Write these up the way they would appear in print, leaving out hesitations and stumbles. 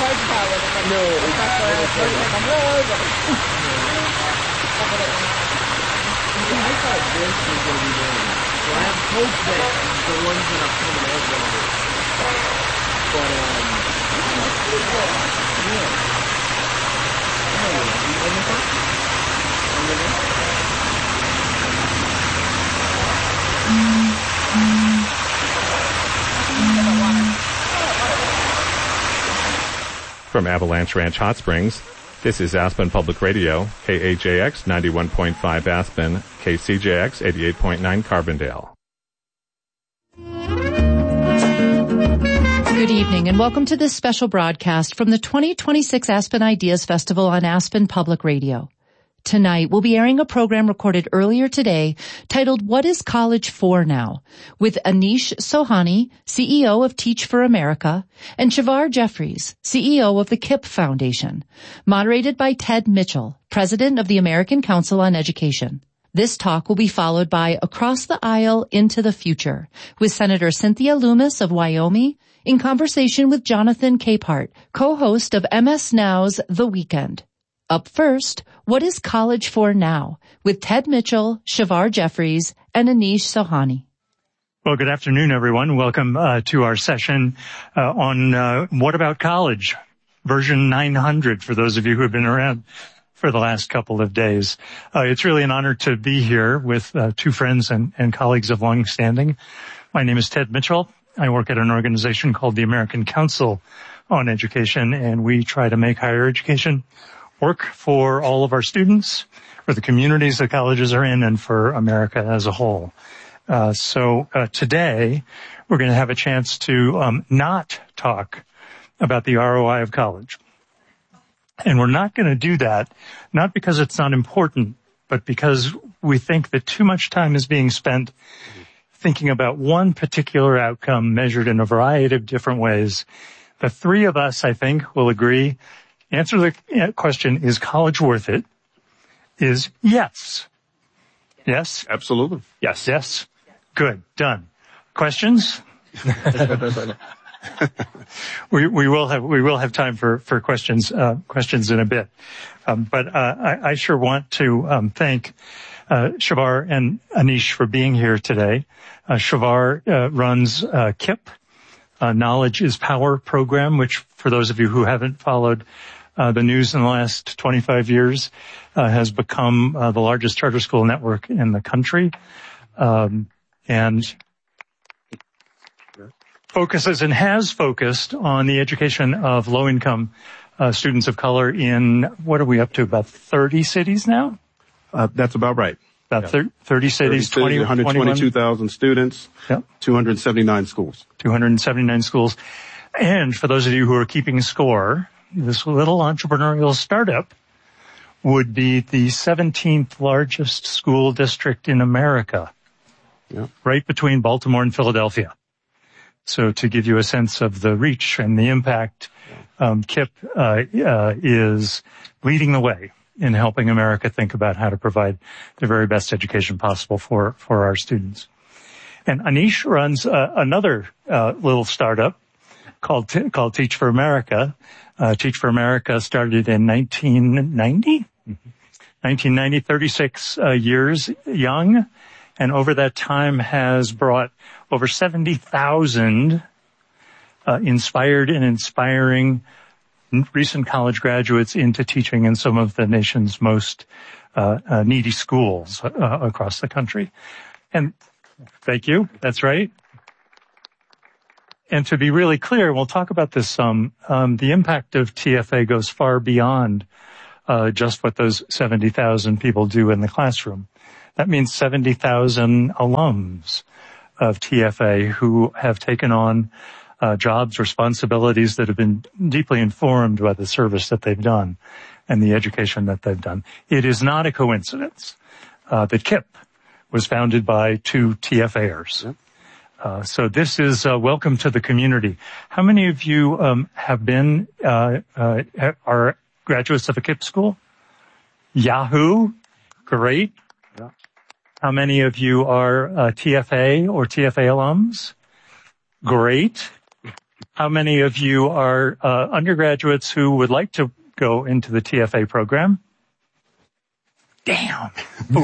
No, I thought this was going to be one. So I have hope that the ones that are coming out will be. But, that's pretty cool. Yeah. From Avalanche Ranch Hot Springs, this is Aspen Public Radio, KAJX 91.5 Aspen, KCJX 88.9 Carbondale. Good evening and welcome to this special broadcast from the 2026 Aspen Ideas Festival on Aspen Public Radio. Tonight, we'll be airing a program recorded earlier today titled What is College For Now? With Anish Sohani, CEO of Teach for America, and Shavar Jeffries, CEO of the KIPP Foundation, moderated by Ted Mitchell, President of the American Council on Education. This talk will be followed by Across the Aisle into the Future with Senator Cynthia Lummis of Wyoming in conversation with Jonathan Capehart, co-host of MS Now's The Weekend. Up first, What is College For Now? With Ted Mitchell, Shavar Jeffries, and Anish Sohani. Well, good afternoon, everyone. Welcome to our session on What About College? Version 900 for those of you who have been around for the last couple of days. It's really an honor to be here with two friends and colleagues of long standing. My name is Ted Mitchell. I work at an organization called the American Council on Education, and we try to make higher education work for all of our students, for the communities that colleges are in, and for America as a whole. So today, we're going to have a chance to not talk about the ROI of college. And we're not going to do that, not because it's not important, but because we think that too much time is being spent thinking about one particular outcome measured in a variety of different ways. The three of us, I think, will agree. The answer to the question, is college worth it, is yes. Yes? Absolutely. Yes. Yes. Good. Done. Questions? We will have time for questions in a bit. But I sure want to thank Shavar and Anish for being here today. Shavar runs KIPP, Knowledge is Power program, which for those of you who haven't followed the news in the last 25 years, has become the largest charter school network in the country, and focuses and has focused on the education of low-income students of color in, what are we up to, about 30 cities now? That's about right. About 30 cities, 122,000 students, yep. 279 schools. 279 schools. And for those of you who are keeping score, this little entrepreneurial startup would be the 17th largest school district in America, yep. Right between Baltimore and Philadelphia. So to give you a sense of the reach and the impact, KIPP is leading the way in helping America think about how to provide the very best education possible for our students. And Anish runs another little startup called Teach for America. Teach for America started in 1990. 1990, 36 years young, and over that time has brought over 70,000 inspired and inspiring recent college graduates into teaching in some of the nation's most needy schools across the country. And thank you. That's right. And to be really clear, we'll talk about this some, the impact of TFA goes far beyond just what those 70,000 people do in the classroom. That means 70,000 alums of TFA who have taken on jobs, responsibilities that have been deeply informed by the service that they've done and the education that they've done. It is not a coincidence that KIPP was founded by two TFAers. Yep. So this is welcome to the community. How many of you have been are graduates of a KIPP school? Yahoo! Great. Yeah. How many of you are TFA or TFA alums? Great. How many of you are undergraduates who would like to go into the TFA program? Damn.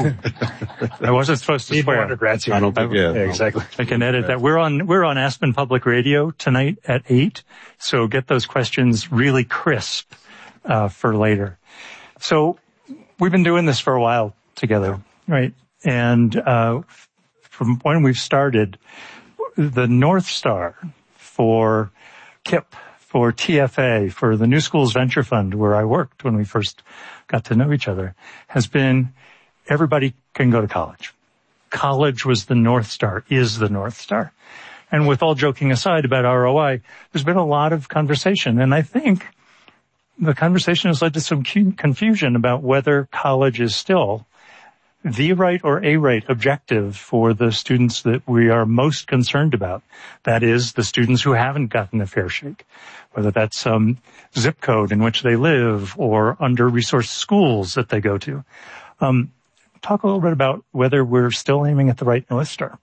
I wasn't supposed to swear. Undergrads here. I don't think, Yeah, exactly. I can edit that. We're on Aspen Public Radio tonight at 8, so get those questions really crisp for later. So we've been doing this for a while together, right? And from when we've started, the North Star for KIPP, for TFA, for the New Schools Venture Fund, where I worked when we first got to know each other, has been everybody can go to college. College was the North Star, is the North Star. And with all joking aside about ROI, there's been a lot of conversation. And I think the conversation has led to some confusion about whether college is still the right or a right objective for the students that we are most concerned about. That is, the students who haven't gotten a fair shake, whether that's some zip code in which they live or under-resourced schools that they go to. Talk a little bit about whether we're still aiming at the right North Star.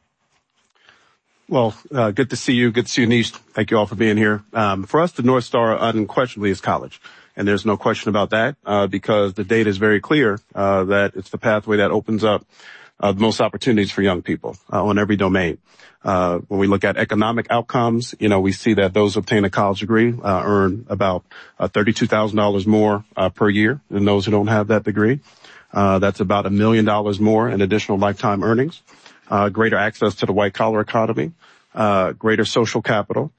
Well, good to see you. Good to see you, Nish. Thank you all for being here. For us, the North Star unquestionably is college. And there's no question about that, because the data is very clear, that it's the pathway that opens up, the most opportunities for young people, on every domain. When we look at economic outcomes, we see that those who obtain a college degree, earn about, $32,000 more, per year than those who don't have that degree. That's about $1 million more in additional lifetime earnings, greater access to the white collar economy, greater social capital,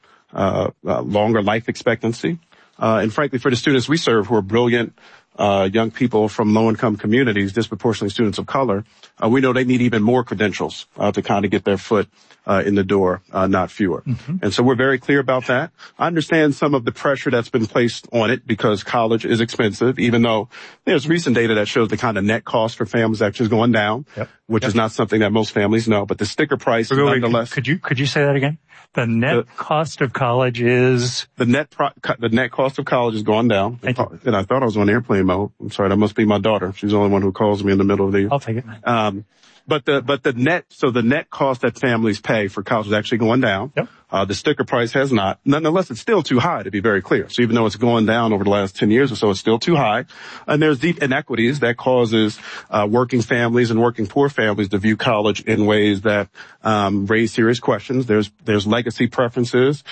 longer life expectancy. And frankly, for the students we serve who are brilliant, young people from low-income communities, disproportionately students of color, we know they need even more credentials to kind of get their foot in the door, not fewer. Mm-hmm. And so we're very clear about that. I understand some of the pressure that's been placed on it because college is expensive, even though there's recent data that shows the kind of net cost for families actually is going down, which is not something that most families know. But the sticker price, nonetheless. Could you say that again? The net cost of college is? The net cost of college has gone down. And I thought I was on airplane mode. I'm sorry, that must be my daughter. She's the only one who calls me in the middle of the. I'll take it. But the net cost that families pay for college is actually going down. Yep. The sticker price has not. Nonetheless, it's still too high, to be very clear. So even though it's going down over the last 10 years or so, it's still too high. And there's deep inequities that causes working families and working poor families to view college in ways that raise serious questions. There's legacy preferences.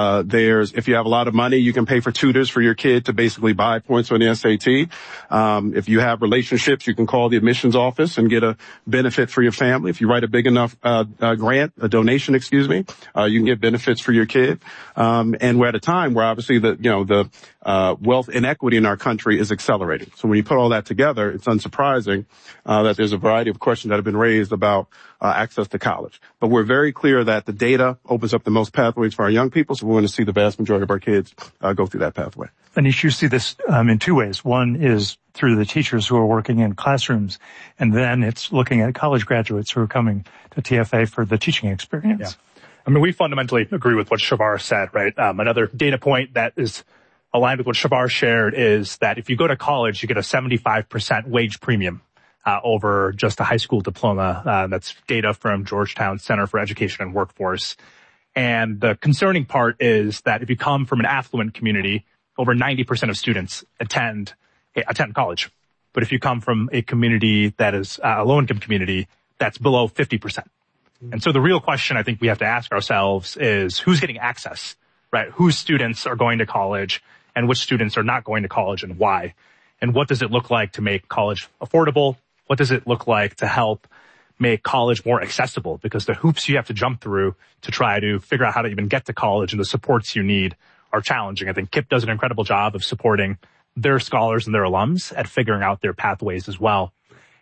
If you have a lot of money, you can pay for tutors for your kid to basically buy points on the SAT. If you have relationships, you can call the admissions office and get a benefit for your family. If you write a big enough donation, you can get benefits for your kid. And we're at a time where obviously the wealth inequity in our country is accelerating. So when you put all that together, it's unsurprising that there's a variety of questions that have been raised about access to college. But we're very clear that the data opens up the most pathways for our young people, so we're going to see the vast majority of our kids go through that pathway. Anish, you see this in two ways. One is through the teachers who are working in classrooms, and then it's looking at college graduates who are coming to TFA for the teaching experience. Yeah. I mean, we fundamentally agree with what Shavar said, right? Another data point that is aligned with what Shavar shared is that if you go to college, you get a 75% wage premium over just a high school diploma. That's data from Georgetown Center for Education and Workforce. And the concerning part is that if you come from an affluent community, over 90% of students attend college. But if you come from a community that is a low-income community, that's below 50%. And so the real question I think we have to ask ourselves is who's getting access, right? Whose students are going to college and which students are not going to college and why? And what does it look like to make college affordable? What does it look like to help make college more accessible? Because the hoops you have to jump through to try to figure out how to even get to college and the supports you need are challenging. I think KIPP does an incredible job of supporting their scholars and their alums at figuring out their pathways as well.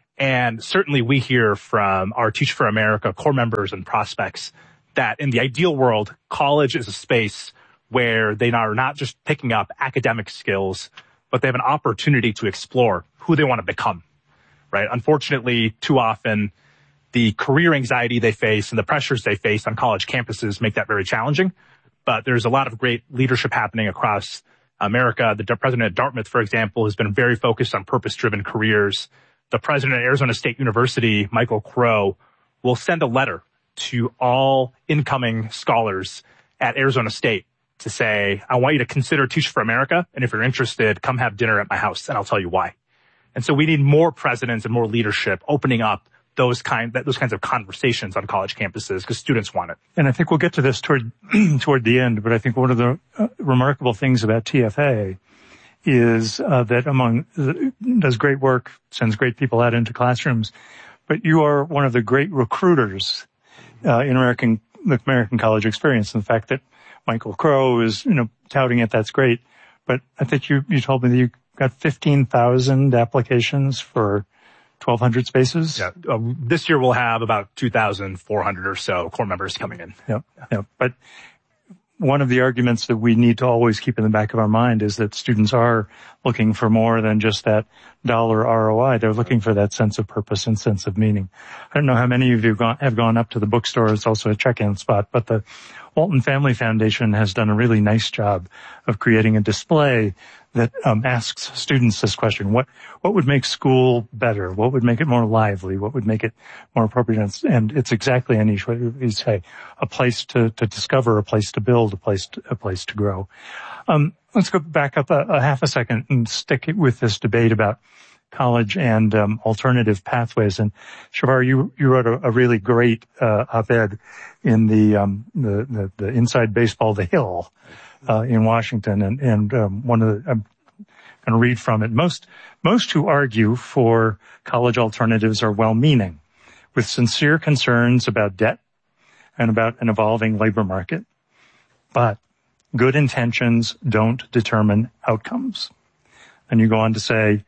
And certainly we hear from our Teach for America core members and prospects that in the ideal world, college is a space where they are not just picking up academic skills, but they have an opportunity to explore who they want to become, right? Unfortunately, too often, the career anxiety they face and the pressures they face on college campuses make that very challenging. But there's a lot of great leadership happening across America. The president at Dartmouth, for example, has been very focused on purpose-driven careers. The president at Arizona State University, Michael Crow, will send a letter to all incoming scholars at Arizona State to say, I want you to consider Teach for America. And if you're interested, come have dinner at my house and I'll tell you why. And so we need more presidents and more leadership opening up those kinds of conversations on college campuses because students want it. And I think we'll get to this toward the end, but I think one of the remarkable things about TFA is that does great work, sends great people out into classrooms, but you are one of the great recruiters in the American college experience. And the fact that Michael Crow is, touting it, that's great. But I think you told me that you got 15,000 applications for 1,200 spaces. Yeah. This year we'll have about 2,400 or so core members coming in. Yeah. But one of the arguments that we need to always keep in the back of our mind is that students are looking for more than just that dollar ROI. They're looking for that sense of purpose and sense of meaning. I don't know how many of you have gone up to the bookstore. It's also a check-in spot, but the Walton Family Foundation has done a really nice job of creating a display that asks students this question: what would make school better? What would make it more lively? What would make it more appropriate? And it's exactly, Anish, what you say: a place to discover, a place to build, a place to grow. Let's go back up a half a second and stick it with this debate about college and alternative pathways. And Shavar, you wrote a really great op-ed in the Inside Baseball, The Hill, in Washington, and I'm going to read from it. Most who argue for college alternatives are well-meaning, with sincere concerns about debt and about an evolving labor market, but good intentions don't determine outcomes. And you go on to say,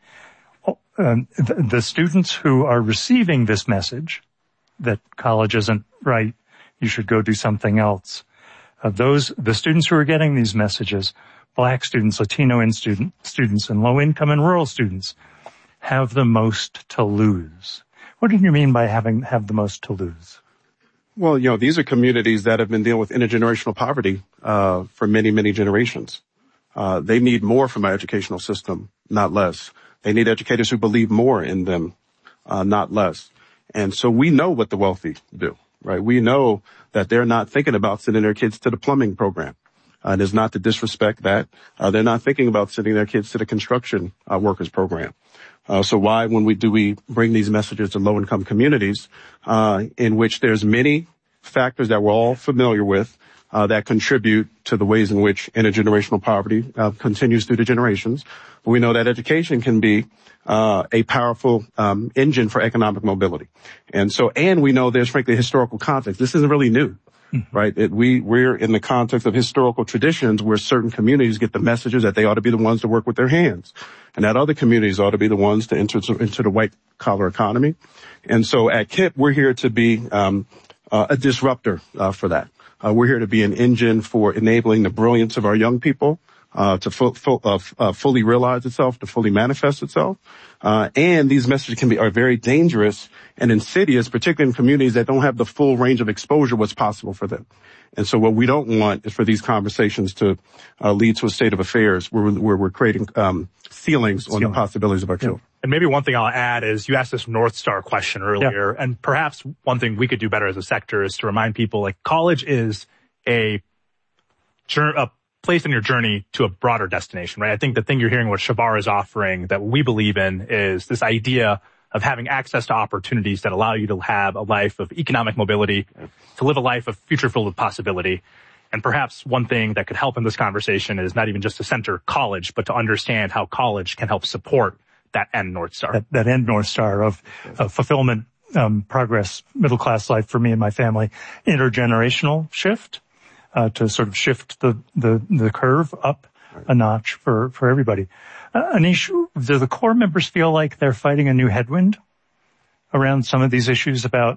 the students who are receiving this message that college isn't right, you should go do something else. The students who are getting these messages, Black students, Latino students, and low-income and rural students, have the most to lose. What do you mean by have the most to lose? Well, these are communities that have been dealing with intergenerational poverty for many, many generations. They need more from our educational system, not less. They need educators who believe more in them, not less. And so we know what the wealthy do, right? We know that they're not thinking about sending their kids to the plumbing program. And it's not to disrespect that. They're not thinking about sending their kids to the construction workers program. So why, when we bring these messages to low-income communities, in which there's many factors that we're all familiar with, that contribute to the ways in which intergenerational poverty continues through the generations. But we know that education can be a powerful engine for economic mobility. And we know there's frankly historical context. This isn't really new, right? We're in the context of historical traditions where certain communities get the messages that they ought to be the ones to work with their hands, and that other communities ought to be the ones to enter into the white collar economy. And so at KIPP, we're here to be a disruptor for that. We're here to be an engine for enabling the brilliance of our young people to fully realize itself, to fully manifest itself. And these messages are very dangerous and insidious, particularly in communities that don't have the full range of exposure what's possible for them. And so what we don't want is for these conversations to lead to a state of affairs where we're creating ceilings on the possibilities of our children. And maybe one thing I'll add is you asked this North Star question earlier, and perhaps one thing we could do better as a sector is to remind people, like, college is a place in your journey to a broader destination, right? I think the thing you're hearing what Shavar is offering that we believe in is this idea of having access to opportunities that allow you to have a life of economic mobility, to live a life of future filled with possibility. And perhaps one thing that could help in this conversation is not even just to center college, but to understand how college can help support that end North Star. That end North Star of fulfillment, progress, middle class life for me and my family, intergenerational shift, to sort of shift the curve up a notch for everybody. Anish, do the core members feel like they're fighting a new headwind around some of these issues about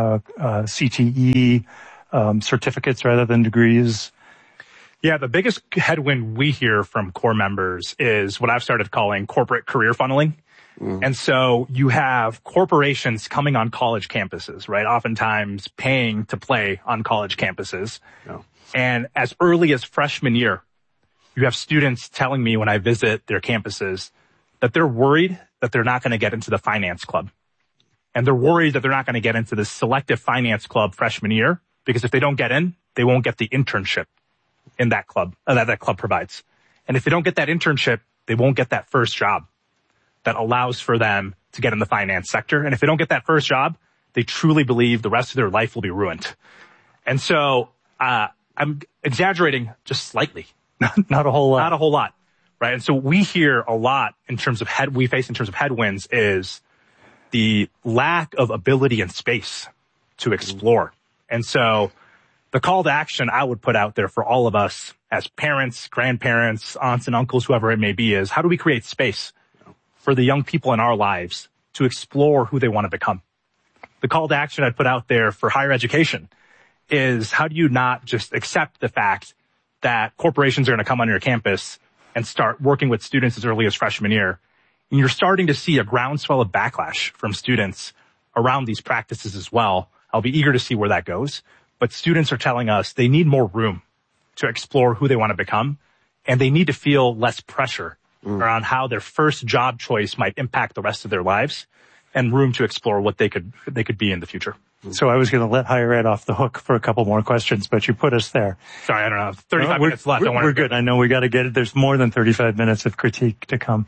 CTE, certificates rather than degrees? Yeah, the biggest headwind we hear from core members is what I've started calling corporate career funneling. And so you have corporations coming on college campuses, right? Oftentimes paying to play on college campuses. And as early as freshman year, you have students telling me when I visit their campuses that they're worried that they're not going to get into the finance club. And they're worried that they're not going to get into the selective finance club freshman year, because if they don't get in, they won't get the internship. in that club, that club provides. And if they don't get that internship, they won't get that first job that allows for them to get in the finance sector. And if they don't get that first job, they truly believe the rest of their life will be ruined. And so, I'm exaggerating just slightly. Not a whole lot. Not a whole lot. Right. And so we hear a lot in terms of headwinds is the lack of ability and space to explore. And so the call to action I would put out there for all of us as parents, grandparents, aunts and uncles, whoever it may be, is how do we create space for the young people in our lives to explore who they want to become? The call to action I'd put out there for higher education is how do you not just accept the fact that corporations are going to come on your campus and start working with students as early as freshman year. And you're starting to see a groundswell of backlash from students around these practices as well. I'll be eager to see where that goes. But students are telling us they need more room to explore who they want to become, and they need to feel less pressure around how their first job choice might impact the rest of their lives, and room to explore what they could be in the future. So I was going to let higher ed off the hook for a couple more questions, but you put us there. Sorry, I don't know. 35 minutes left. We're good. I know we got to get it. There's more than 35 minutes of critique to come.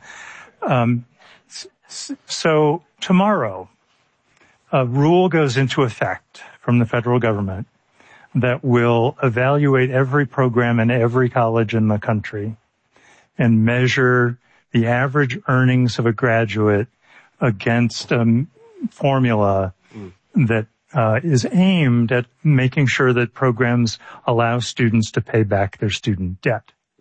So tomorrow, a rule goes into effect from the federal government that will evaluate every program in every college in the country and measure the average earnings of a graduate against a formula that is aimed at making sure that programs allow students to pay back their student debt.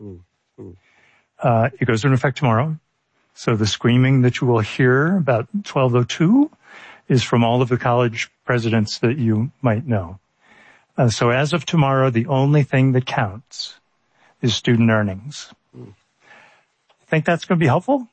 It goes into effect tomorrow. So the screaming that you will hear about 1202 is from all of the college presidents that you might know. So as of tomorrow, the only thing that counts is student earnings. Think that's going to be helpful?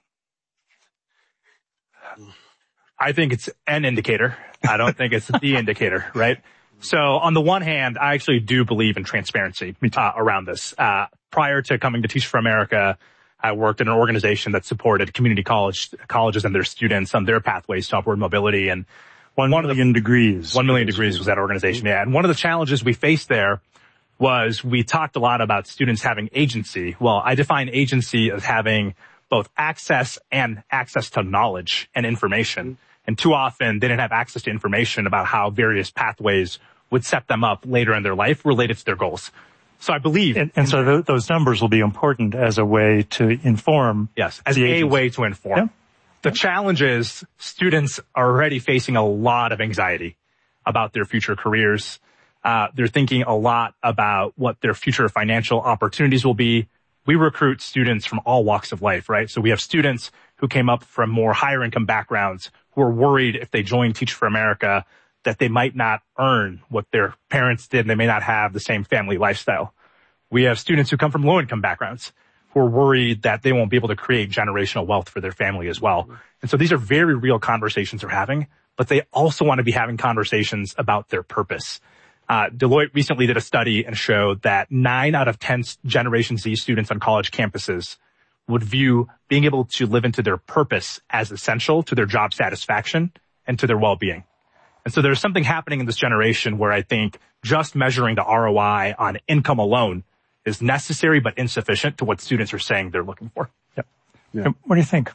I think it's an indicator. I don't think it's the indicator, right? So on the one hand, I actually do believe in transparency around this. Prior to coming to Teach for America, I worked in an organization that supported community colleges and their students on their pathways to upward mobility. And 1 million degrees. 1 million degrees was that organization, yeah. And one of the challenges we faced there was we talked a lot about students having agency. Well, I define agency as having both access to knowledge and information. And too often they didn't have access to information about how various pathways would set them up later in their life related to their goals. So I believe. And so those numbers will be important as a way to inform. Yes, as a way to inform. Yeah. The challenge is students are already facing a lot of anxiety about their future careers. They're thinking a lot about what their future financial opportunities will be. We recruit students from all walks of life, right? So we have students who came up from more higher income backgrounds who are worried if they join Teach for America that they might not earn what their parents did and they may not have the same family lifestyle. We have students who come from low income backgrounds who are worried that they won't be able to create generational wealth for their family as well. And so these are very real conversations they're having, but they also want to be having conversations about their purpose. Deloitte recently did a study and showed that 9 out of 10 Generation Z students on college campuses would view being able to live into their purpose as essential to their job satisfaction and to their well-being. And so there's something happening in this generation where I think just measuring the ROI on income alone is necessary but insufficient to what students are saying they're looking for. Yep. Yeah. What do you think?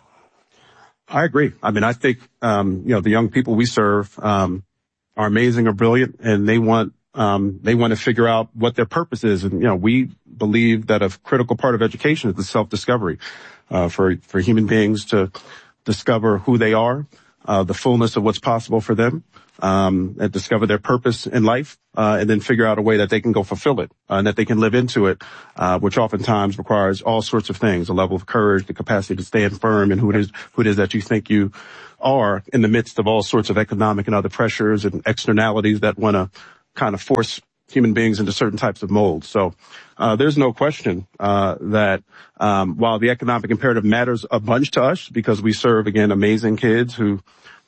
I agree. I mean, I think, the young people we serve, are amazing or brilliant, and they want to figure out what their purpose is. And, we believe that a critical part of education is the self-discovery, for human beings to discover who they are, the fullness of what's possible for them, and discover their purpose in life, and then figure out a way that they can go fulfill it, and that they can live into it, which oftentimes requires all sorts of things, a level of courage, the capacity to stand firm in who it is that you think you are in the midst of all sorts of economic and other pressures and externalities that want to kind of force human beings into certain types of molds. So, there's no question, that, while the economic imperative matters a bunch to us because we serve, again, amazing kids who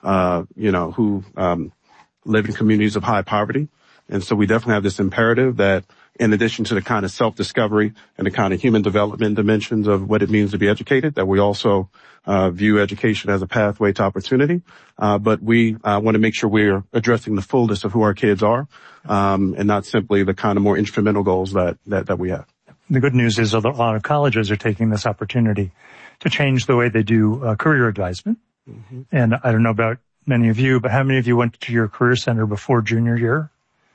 live in communities of high poverty. And so we definitely have this imperative that in addition to the kind of self-discovery and the kind of human development dimensions of what it means to be educated, that we also view education as a pathway to opportunity. But we want to make sure we're addressing the fullness of who our kids are, and not simply the kind of more instrumental goals that we have. the good news is a lot of colleges are taking this opportunity to change the way they do career advisement. Mm-hmm. And I don't know about many of you, but how many of you went to your career center before junior year?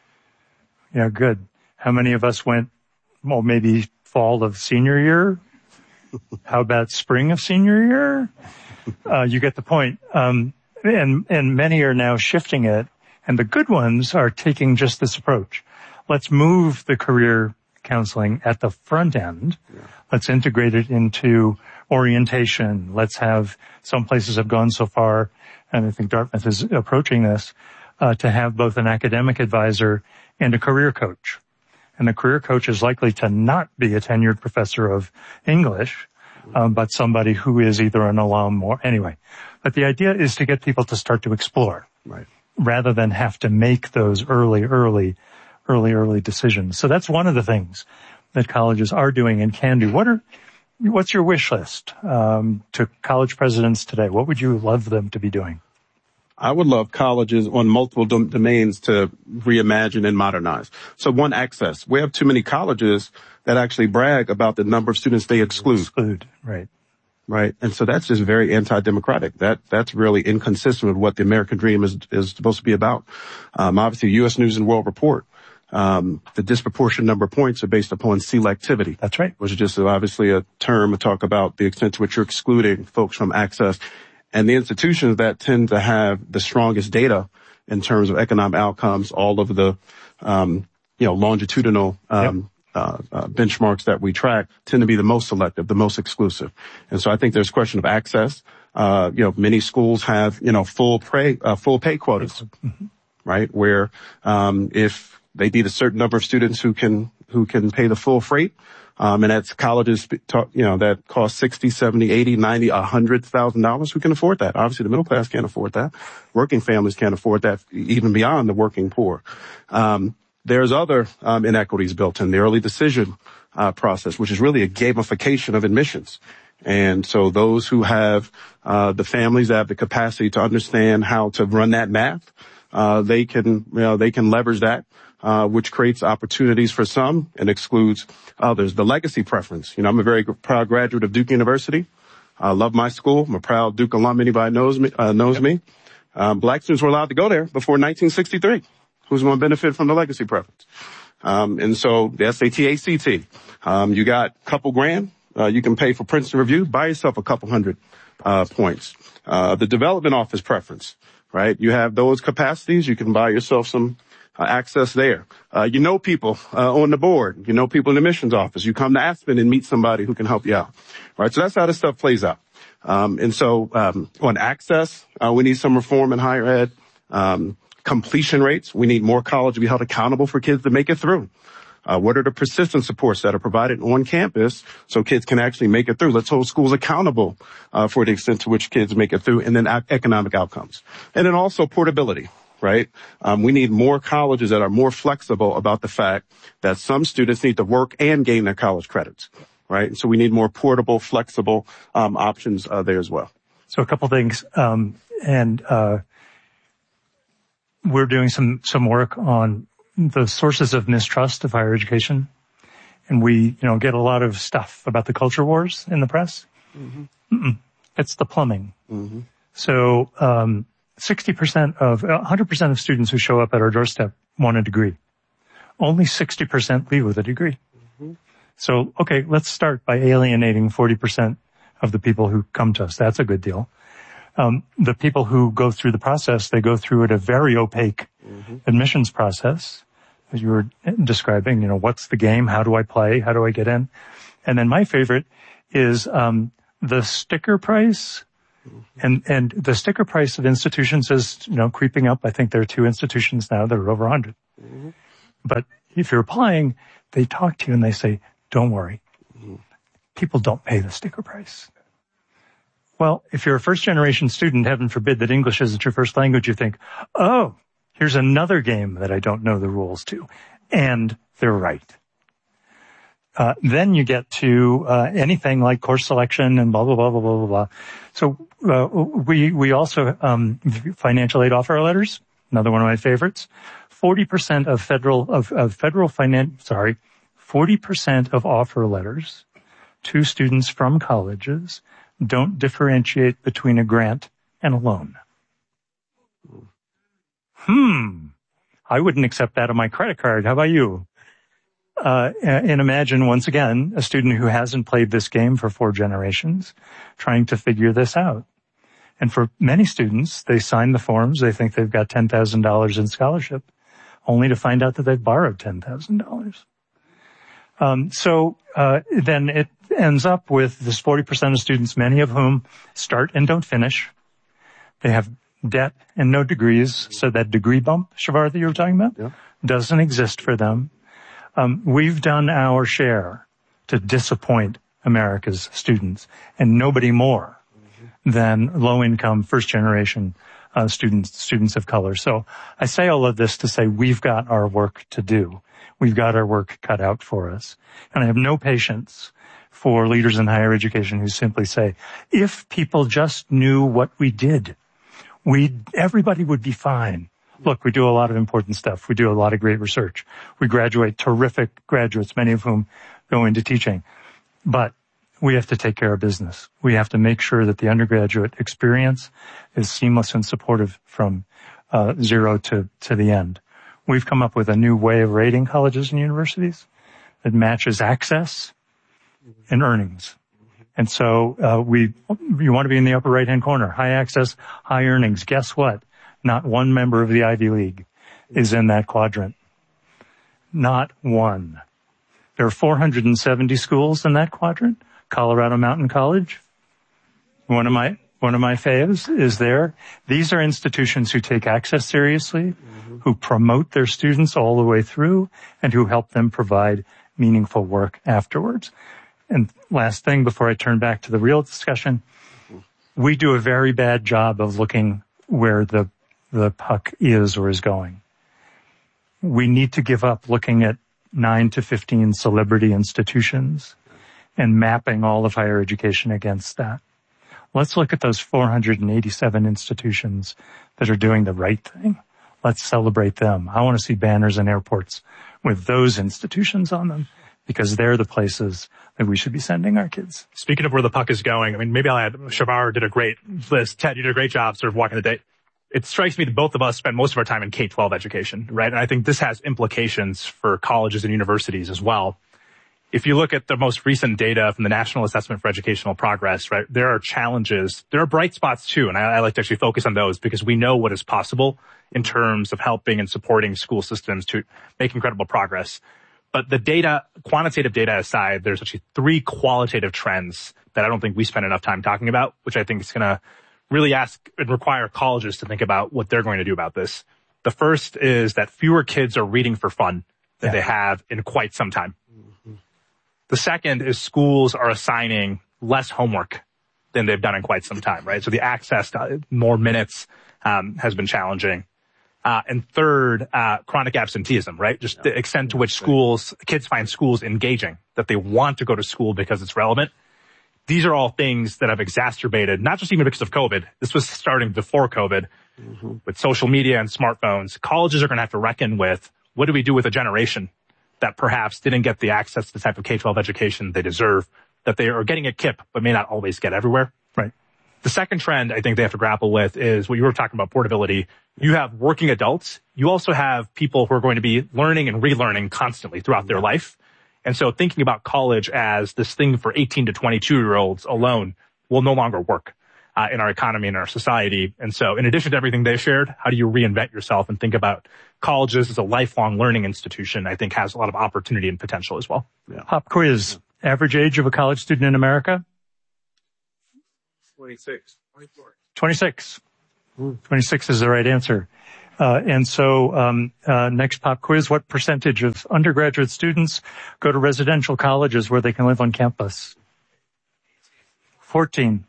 Yeah, good. How many of us went, well, maybe fall of senior year? How about spring of senior year? You get the point. And many are now shifting it, and the good ones are taking just this approach. Let's move the career counseling at the front end. Yeah. Let's integrate it into orientation. Let's have, some places have gone so far, and I think Dartmouth is approaching this, to have both an academic advisor and a career coach. And the career coach is likely to not be a tenured professor of English, but somebody who is either an alum or anyway. But the idea is to get people to start to explore, right, rather than have to make those early decisions. So that's one of the things that colleges are doing and can do. What's your wish list to college presidents today? What would you love them to be doing? I would love colleges on multiple domains to reimagine and modernize. So one, access. We have too many colleges that actually brag about the number of students they exclude. Right. Right. And so that's just very anti-democratic. That's really inconsistent with what the American dream is supposed to be about. Obviously, U.S. News and World Report, the disproportionate number of points are based upon selectivity. That's right. Which is just obviously a term to talk about the extent to which you're excluding folks from access. And the institutions that tend to have the strongest data in terms of economic outcomes, all of the, longitudinal, benchmarks that we track tend to be the most selective, the most exclusive. And so I think there's a question of access. Many schools have, full pay quotas, mm-hmm. right? Where, if they need a certain number of students who can pay the full freight, and that's colleges, that cost $60, $70, $80, $90, $100,000. Who can afford that? Obviously, the middle class can't afford that. Working families can't afford that, even beyond the working poor. There's other inequities built in the early decision process, which is really a gamification of admissions. And so those who have the families that have the capacity to understand how to run that math, they can leverage that. Which creates opportunities for some and excludes others. The legacy preference. I'm a very proud graduate of Duke University. I love my school. I'm a proud Duke alum. Anybody knows me. Black students were allowed to go there before 1963. Who's going to benefit from the legacy preference? And so the SAT, ACT, you got a couple grand. You can pay for Princeton Review. Buy yourself a couple hundred points. The development office preference, right? You have those capacities. You can buy yourself some access there. People on the board, people in the admissions office. You come to Aspen and meet somebody who can help you out, right? So that's how this stuff plays out. And so on access, we need some reform in higher ed. Completion rates, we need more college to be held accountable for kids to make it through. What are the persistence supports that are provided on campus so kids can actually make it through? Let's hold schools accountable for the extent to which kids make it through, and then economic outcomes. And then also portability. Right? We need more colleges that are more flexible about the fact that some students need to work and gain their college credits. Right? And so we need more portable, flexible, options, there as well. So a couple things. We're doing some work on the sources of mistrust of higher education. And we, get a lot of stuff about the culture wars in the press. Mm-hmm. It's the plumbing. Mm-hmm. So, 100% of students who show up at our doorstep want a degree. Only 60% leave with a degree. Mm-hmm. So, okay, let's start by alienating 40% of the people who come to us. That's a good deal. The people who go through the process, they go through it a very opaque mm-hmm. admissions process. As you were describing, what's the game? How do I play? How do I get in? And then my favorite is, the sticker price. And the sticker price of institutions is, creeping up. I think there are 2 institutions now that are over 100. Mm-hmm. But if you're applying, they talk to you and they say, don't worry. Mm-hmm. People don't pay the sticker price. Well, if you're a first generation student, heaven forbid that English isn't your first language, you think, oh, here's another game that I don't know the rules to. And they're right. Then you get to anything like course selection and blah, blah, blah, blah, blah, blah, blah. So we also financial aid offer letters, another one of my favorites. 40% of 40% of offer letters to students from colleges don't differentiate between a grant and a loan. I wouldn't accept that on my credit card. How about you? And imagine, once again, a student who hasn't played this game for 4 generations trying to figure this out. And for many students, they sign the forms, they think they've got $10,000 in scholarship, only to find out that they've borrowed $10,000. Then it ends up with this 40% of students, many of whom start and don't finish. They have debt and no degrees, so that degree bump, Shavar, that you were talking about, doesn't exist for them. We've done our share to disappoint America's students, and nobody more than low-income, first-generation students of color. So I say all of this to say we've got our work to do. We've got our work cut out for us. And I have no patience for leaders in higher education who simply say, if people just knew what we did, everybody would be fine. Look, we do a lot of important stuff. We do a lot of great research. We graduate terrific graduates, many of whom go into teaching. But we have to take care of business. We have to make sure that the undergraduate experience is seamless and supportive from zero to the end. We've come up with a new way of rating colleges and universities that matches access and earnings. And so you want to be in the upper right-hand corner. High access, high earnings. Guess what? Not one member of the Ivy League is in that quadrant. Not one. There are 470 schools in that quadrant. Colorado Mountain College, one of my faves, is there. These are institutions who take access seriously, who promote their students all the way through, and who help them provide meaningful work afterwards. And last thing before I turn back to the real discussion, we do a very bad job of looking where the puck is or is going. We need to give up looking at 9 to 15 celebrity institutions and mapping all of higher education against that. Let's look at those 487 institutions that are doing the right thing. Let's celebrate them. I want to see banners in airports with those institutions on them, because they're the places that we should be sending our kids. Speaking of where the puck is going, I mean, maybe I'll add, Shavar did a great list. Ted, you did a great job sort of walking the date. It strikes me that both of us spend most of our time in K-12 education, right? And I think this has implications for colleges and universities as well. If you look at the most recent data from the National Assessment for Educational Progress, right, there are challenges. There are bright spots too, and I like to actually focus on those because we know what is possible in terms of helping and supporting school systems to make incredible progress. But the data, quantitative data aside, there's actually 3 qualitative trends that I don't think we spend enough time talking about, which I think is going to really ask and require colleges to think about what they're going to do about this. The first is that fewer kids are reading for fun than they have in quite some time. The second is schools are assigning less homework than they've done in quite some time, right? So the access to more minutes has been challenging. And third, chronic absenteeism, right? Just the extent to which kids find schools engaging, that they want to go to school because it's relevant. These are all things that have exacerbated, not just even because of COVID. This was starting before COVID with social media and smartphones. Colleges are going to have to reckon with, what do we do with a generation that perhaps didn't get the access to the type of K-12 education they deserve, that they are getting at KIPP, but may not always get everywhere. Right. The second trend I think they have to grapple with is what you were talking about, portability. You have working adults. You also have people who are going to be learning and relearning constantly throughout their life. And so thinking about college as this thing for 18 to 22-year-olds alone will no longer work in our economy and our society. And so in addition to everything they shared, how do you reinvent yourself and think about colleges as a lifelong learning institution? I think has a lot of opportunity and potential as well. Yeah. Pop quiz. Average age of a college student in America? 26. 26. 26 is the right answer. And so next pop quiz, what percentage of undergraduate students go to residential colleges where they can live on campus? 14.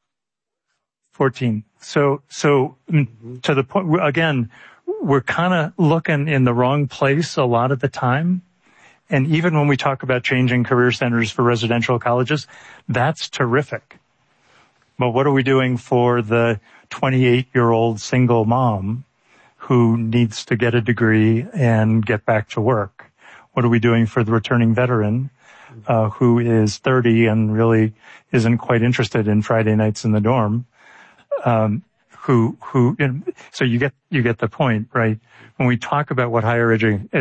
So to the point, again, we're kind of looking in the wrong place a lot of the time. And even when we talk about changing career centers for residential colleges, that's terrific. But what are we doing for the 28-year-old single mom who needs to get a degree and get back to work? What are we doing for the returning veteran, who is 30 and really isn't quite interested in Friday nights in the dorm? So you get the point, right? When we talk about what higher education